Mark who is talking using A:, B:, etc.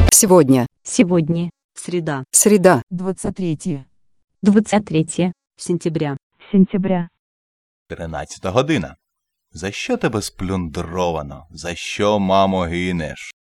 A: Сегодня.
B: Сегодня.
C: Среда.
A: Среда.
D: 23
B: 23
C: Сентября.
D: сентября.
E: 13 година. За що тебе сплюндровано? За що, мамо, гинеш?